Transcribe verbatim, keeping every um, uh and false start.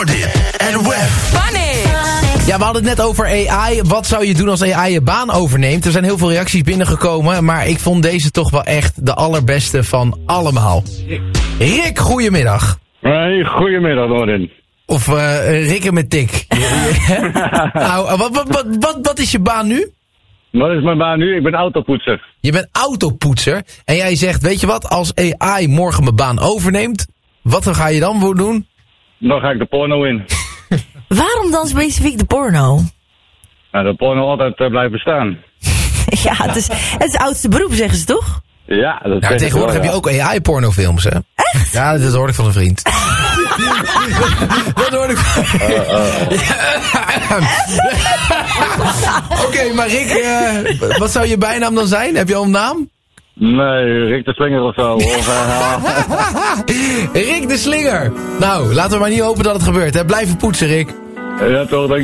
Nordin en Web. Funny! Ja, we hadden het net over A I. Wat zou je doen als A I je baan overneemt? Er zijn heel veel reacties binnengekomen, maar ik vond deze toch wel echt de allerbeste van allemaal. Rick, goedemiddag. Hey, goedemiddag, Nordin. Of uh, Rick met tik. nou, wat, wat, wat, wat, wat is je baan nu? Wat is mijn baan nu? Ik ben autopoetser. Je bent autopoetser. En jij zegt, weet je wat, als A I morgen mijn baan overneemt, wat ga je dan voor doen? Dan ga ik de porno in. Waarom dan specifiek de porno? Nou, de porno altijd uh, blijft bestaan. Ja, het is, het is het oudste beroep, zeggen ze toch? Ja, dat nou, tegenwoordig wel, heb je ook A I-pornofilms, hè? Echt? Ja, dat hoorde ik van een vriend. dat hoorde ik van... Uh, uh. Oké, okay, maar Rick, uh, wat zou je bijnaam dan zijn? Heb je al een naam? Nee, Rick de Slinger of zo. Of, uh, Rick de Slinger. Nou, laten we maar niet hopen dat het gebeurt, hè? Blijven poetsen, Rick. ja, toch, denk